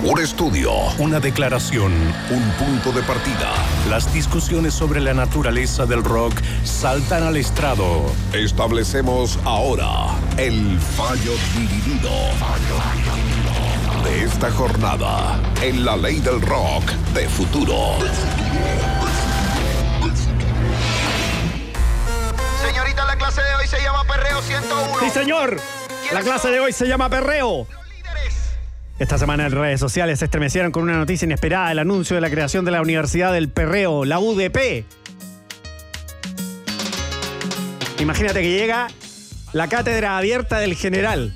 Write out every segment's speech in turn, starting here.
Un estudio, una declaración, un punto de partida. Las discusiones sobre la naturaleza del rock saltan al estrado. Establecemos ahora el fallo dividido de esta jornada en la ley del rock de futuro. Señorita, la clase de hoy se llama Perreo 101. ¡Sí, señor! La clase de hoy se llama Perreo. Esta semana en redes sociales se estremecieron con una noticia inesperada: el anuncio de la creación de la Universidad del Perreo, la UDP. Imagínate que llega la cátedra abierta del general,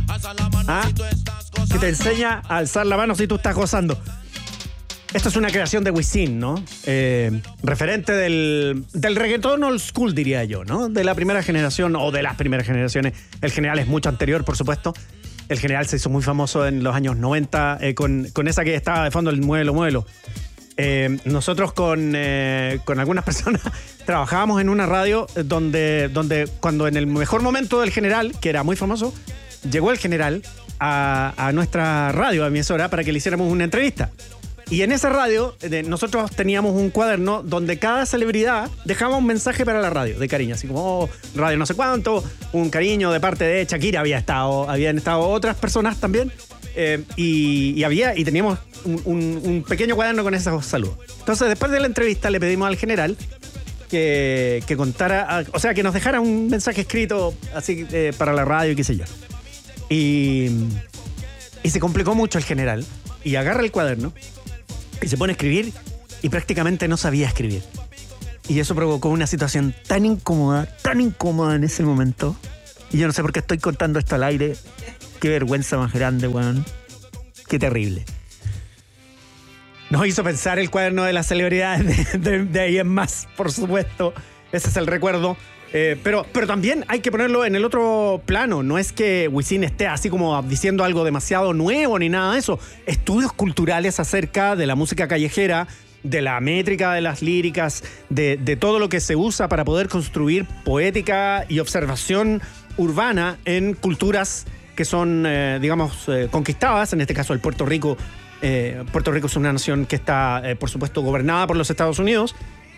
que te enseña a alzar la mano si tú estás gozando. Esto es una creación de Wisin, ¿no? Referente del reggaetón old school, diría yo, ¿no? De la primera generación o de las primeras generaciones. El general es mucho anterior, por supuesto. El general se hizo muy famoso en los años 90 con esa que estaba de fondo, el Muévelo, Muévelo. Nosotros con algunas personas trabajábamos en una radio donde cuando en el mejor momento del general, que era muy famoso, llegó el general a nuestra radio, a mi emisora, para que le hiciéramos una entrevista. Y en esa radio nosotros teníamos un cuaderno donde cada celebridad dejaba un mensaje para la radio de cariño, así como radio no sé cuánto, un cariño de parte de Shakira, habían estado otras personas también, y teníamos un pequeño cuaderno con esos saludos. Entonces, después de la entrevista le pedimos al general que contara, o sea, que nos dejara un mensaje escrito así para la radio y qué sé yo. Y se complicó mucho el general y agarra el cuaderno y se pone a escribir y prácticamente no sabía escribir. Y eso provocó una situación tan incómoda en ese momento. Y yo no sé por qué estoy contando esto al aire. Qué vergüenza más grande, weón. Qué terrible. Nos hizo pensar el cuaderno de las celebridades de ahí en más, por supuesto. Ese es el recuerdo. Pero también hay que ponerlo en el otro plano. No es que Wisin esté así como diciendo algo demasiado nuevo ni nada de eso. Estudios culturales acerca de la música callejera, de la métrica de las líricas, de todo lo que se usa para poder construir poética y observación urbana en culturas que son, conquistadas. En este caso, el Puerto Rico. Puerto Rico es una nación que está, por supuesto, gobernada por los Estados Unidos.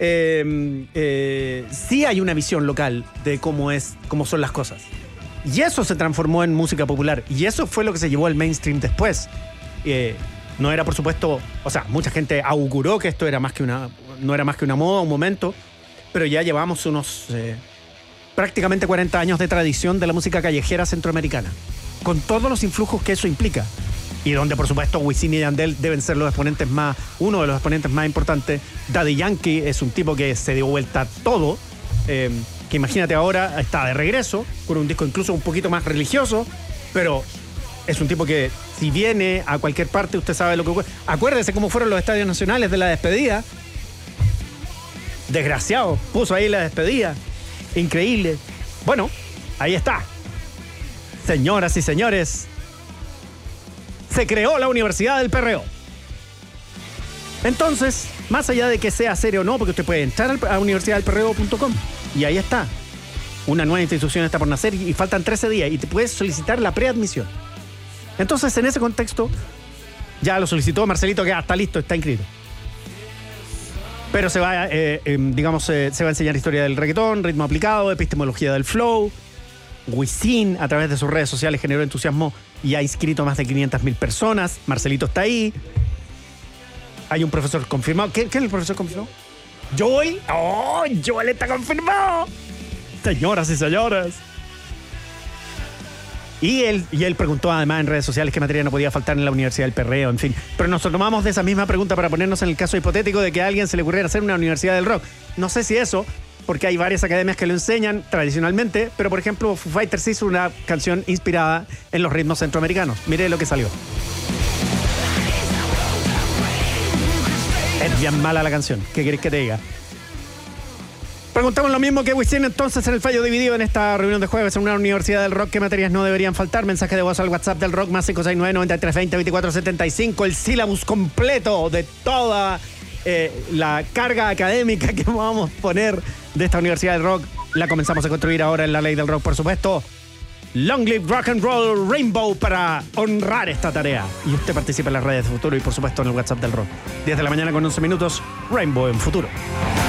Sí hay una visión local de cómo son las cosas. Y eso se transformó en música popular. Y eso fue lo que se llevó al mainstream después. No era, por supuesto, o sea, mucha gente auguró que esto no era más que una moda, un momento, pero ya llevamos unos prácticamente 40 años de tradición de la música callejera centroamericana, con todos los influjos que eso implica. Y donde, por supuesto, Wisin y Yandel deben ser uno de los exponentes más importantes. Daddy Yankee es un tipo que se dio vuelta a todo. Que imagínate ahora, está de regreso, con un disco incluso un poquito más religioso, pero es un tipo que, si viene a cualquier parte, usted sabe lo que ocurre. Acuérdese cómo fueron los estadios nacionales de la despedida. Desgraciado, puso ahí la despedida. Increíble. Bueno, ahí está. Señoras y señores, se creó la Universidad del Perreo. Entonces, más allá de que sea serio o no, porque usted puede entrar a universidaddelperreo.com y ahí está. Una nueva institución está por nacer y faltan 13 días y te puedes solicitar la preadmisión. Entonces, en ese contexto, ya lo solicitó Marcelito, que está listo, está inscrito. Pero se va a enseñar historia del reggaetón, ritmo aplicado, epistemología del flow. Wisin, a través de sus redes sociales, generó entusiasmo y ha inscrito a más de 500.000 personas. Marcelito está ahí. Hay un profesor confirmado. ¿Quién es el profesor confirmado? Joel. ¡Oh! Joel está confirmado. Señoras y señores. Y él preguntó además en redes sociales qué materia no podía faltar en la Universidad del Perreo, en fin. Pero nos tomamos de esa misma pregunta para ponernos en el caso hipotético de que a alguien se le ocurriera hacer una Universidad del Rock. No sé si eso, porque hay varias academias que lo enseñan tradicionalmente, pero por ejemplo Foo Fighters hizo una canción inspirada en los ritmos centroamericanos. Mire lo que salió. Es bien mala la canción, ¿qué querés que te diga? Preguntamos lo mismo que Wisin entonces en el fallo dividido en esta reunión de jueves en una Universidad del Rock. ¿Qué materias no deberían faltar? Mensaje de voz al WhatsApp del Rock más 569-9320-2475. El sílabus completo de toda la carga académica que vamos a poner de esta Universidad del Rock. La comenzamos a construir ahora en la ley del rock, por supuesto. Long Live Rock and Roll Rainbow para honrar esta tarea. Y usted participa en las redes de Futuro y por supuesto en el WhatsApp del Rock. 10 de la mañana con 11 minutos, Rainbow en Futuro.